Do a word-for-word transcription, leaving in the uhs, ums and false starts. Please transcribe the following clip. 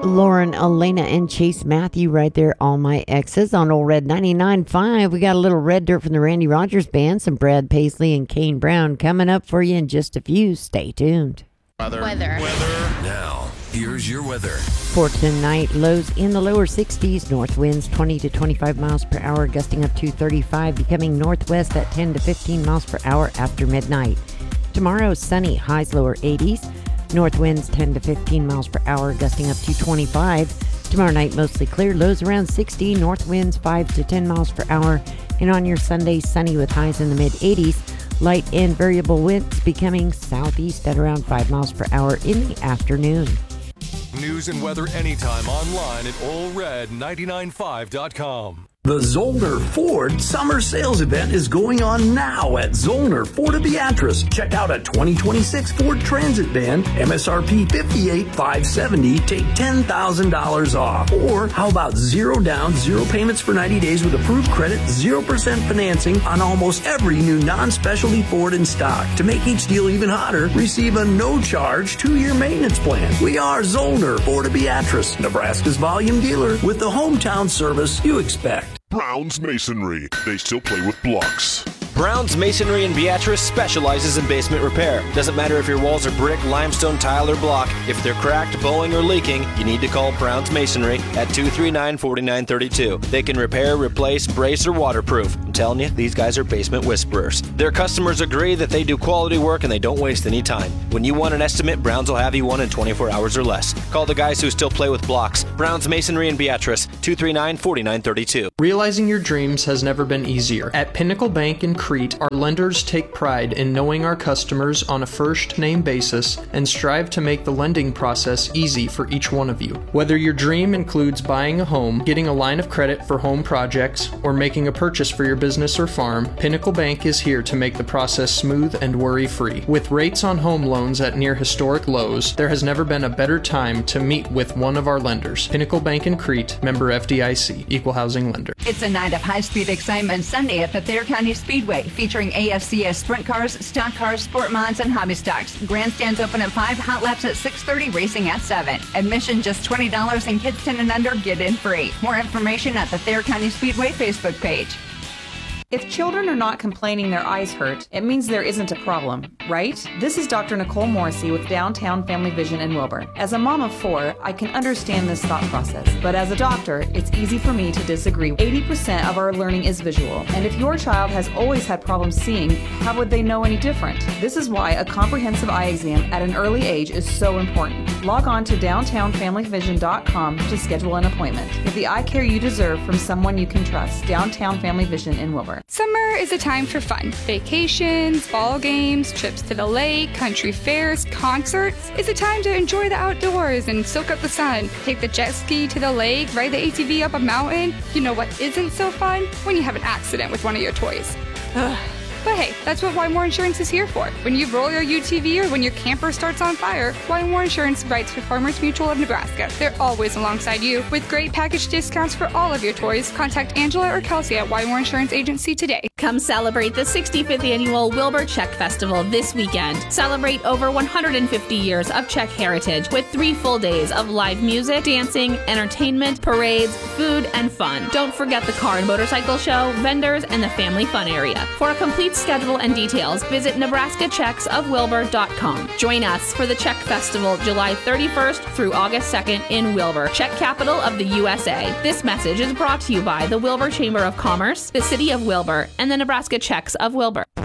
Lauren, Elena, and Chase Matthew right there. All my exes on Old Red ninety-nine point five. We got a little Red Dirt from the Randy Rogers Band, some Brad Paisley and Kane Brown coming up for you in just a few. Stay tuned. Weather. Weather. Weather. Now, here's your weather. For tonight, lows in the lower sixties, north winds twenty to twenty-five miles per hour, gusting up to thirty-five, becoming northwest at ten to fifteen miles per hour after midnight. Tomorrow, sunny, highs lower eighties. North winds ten to fifteen miles per hour, gusting up to twenty-five. Tomorrow night, mostly clear, lows around sixty. North winds five to ten miles per hour. And on your Sunday, sunny with highs in the mid eighties. Light and variable winds becoming southeast at around five miles per hour in the afternoon. News and weather anytime online at Ole Red ninety-nine point five dot com. The Zollner Ford Summer Sales Event is going on now at Zollner Ford of Beatrice. Check out a twenty twenty-six Ford Transit van, M S R P fifty-eight thousand five hundred seventy dollars, take ten thousand dollars off. Or how about zero down, zero payments for ninety days with approved credit, zero percent financing on almost every new non-specialty Ford in stock. To make each deal even hotter, receive a no-charge two-year maintenance plan. We are Zollner Ford of Beatrice, Nebraska's volume dealer with the hometown service you expect. Brown's Masonry. They still play with blocks. Brown's Masonry in Beatrice specializes in basement repair. Doesn't matter if your walls are brick, limestone, tile, or block. If they're cracked, bowing, or leaking, you need to call Brown's Masonry at two three nine, four nine three two. They can repair, replace, brace, or waterproof. I'm telling you, these guys are basement whisperers. Their customers agree that they do quality work and they don't waste any time. When you want an estimate, Brown's will have you one in twenty-four hours or less. Call the guys who still play with blocks. Brown's Masonry in Beatrice, two three nine, four nine three two. Realizing your dreams has never been easier. At Pinnacle Bank in Crete, our lenders take pride in knowing our customers on a first-name basis and strive to make the lending process easy for each one of you. Whether your dream includes buying a home, getting a line of credit for home projects, or making a purchase for your business or farm, Pinnacle Bank is here to make the process smooth and worry-free. With rates on home loans at near historic lows, there has never been a better time to meet with one of our lenders. Pinnacle Bank in Crete, member F D I C, Equal Housing Lender. It's a night of high-speed excitement Sunday at the Thayer County Speedway, featuring A F C S sprint cars, stock cars, sport mods, and hobby stocks. Grandstands open at five, hot laps at six thirty, racing at seven. Admission just twenty dollars, and kids ten and under get in free. More information at the Thayer County Speedway Facebook page. If children are not complaining their eyes hurt, it means there isn't a problem, right? This is Doctor Nicole Morrissey with Downtown Family Vision in Wilbur. As a mom of four, I can understand this thought process, but as a doctor, it's easy for me to disagree. eighty percent of our learning is visual, and if your child has always had problems seeing, how would they know any different? This is why a comprehensive eye exam at an early age is so important. Log on to downtown family vision dot com to schedule an appointment. Get the eye care you deserve from someone you can trust. Downtown Family Vision in Wilbur. Summer is a time for fun. Vacations, ball games, trips to the lake, country fairs, concerts. It's a time to enjoy the outdoors and soak up the sun. Take the jet ski to the lake, ride the A T V up a mountain. You know what isn't so fun? When you have an accident with one of your toys. Ugh. But hey, that's what Wymore Insurance is here for. When you roll your U T V or when your camper starts on fire, Wymore Insurance writes for Farmers Mutual of Nebraska. They're always alongside you. With great package discounts for all of your toys, contact Angela or Kelsey at Wymore Insurance Agency today. Come celebrate the sixty-fifth Annual Wilbur Czech Festival this weekend. Celebrate over one hundred fifty years of Czech heritage with three full days of live music, dancing, entertainment, parades, food, and fun. Don't forget the car and motorcycle show, vendors, and the family fun area. For a complete schedule and details, visit Nebraska Czechs of Wilbur dot com. Join us for the Czech Festival July thirty-first through August second in Wilbur, Czech capital of the U S A. This message is brought to you by the Wilbur Chamber of Commerce, the City of Wilbur, and the Nebraska Czechs of Wilbur.